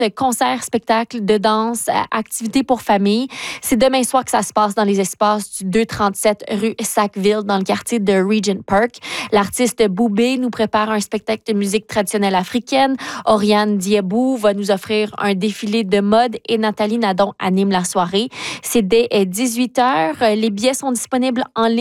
de concerts, spectacles, de danse, activités pour famille. C'est demain soir que ça se passe dans les espaces du 237 rue Sackville, dans le quartier de Regent Park. L'artiste Boubé nous prépare un spectacle de musique traditionnelle africaine. Oriane Diabou va nous offrir un défilé de mode et Nathalie Nadon anime la soirée. C'est dès 18h. Les billets sont disponibles en ligne